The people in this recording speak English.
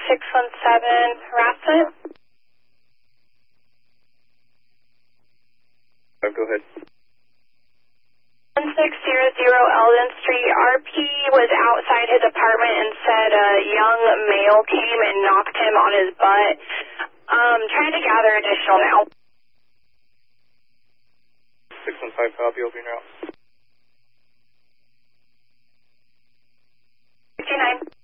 617 harassment. Go ahead. 1600 Eldon Street. RP was outside his apartment and said a young male came and knocked him on his butt. Trying to gather additional now. 615 copy, open your route. 69.